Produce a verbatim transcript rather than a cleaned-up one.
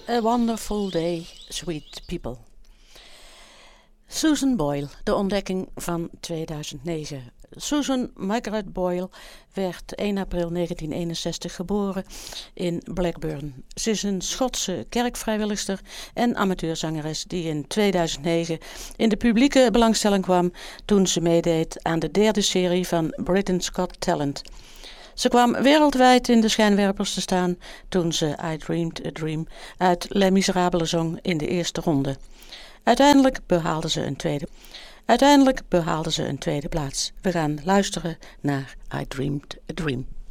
A Wonderful Day, Sweet People. Susan Boyle, de ontdekking van tweeduizend negen. Susan Margaret Boyle werd één april negentien eenenzestig geboren in Blackburn. Ze is een Schotse kerkvrijwilligster en amateurzangeres die in tweeduizend negen in de publieke belangstelling kwam toen ze meedeed aan de derde serie van Britain's Got Talent. Ze kwam wereldwijd in de schijnwerpers te staan toen ze I Dreamed a Dream uit Les Miserables zong in de eerste ronde. Uiteindelijk behaalde ze een tweede, Uiteindelijk behaalde ze een tweede plaats. We gaan luisteren naar I Dreamed a Dream.